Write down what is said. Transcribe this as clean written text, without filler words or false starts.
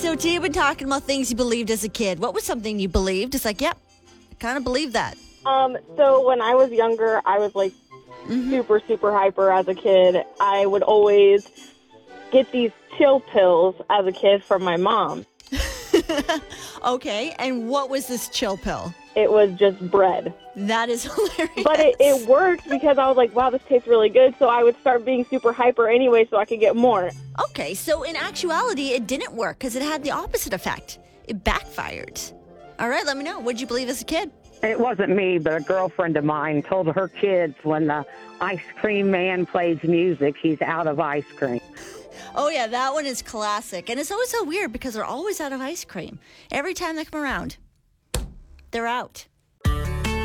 So today we've been talking about things you believed as a kid. What was something you believed? It's like, yep, I kind of believe that. So when I was younger, I was like super, super hyper as a kid. I would always get these chill pills as a kid from my mom. Okay, and what was this chill pill? It was just bread. That is hilarious. But it worked because I was like, wow, this tastes really good. So I would start being super hyper anyway so I could get more. Okay, so in actuality, it didn't work because it had the opposite effect. It backfired. All right, let me know. What did you believe as a kid? It wasn't me, but a girlfriend of mine told her kids when the ice cream man plays music, he's out of ice cream. Oh, yeah, that one is classic. And it's always so weird because they're always out of ice cream. Every time they come around, they're out.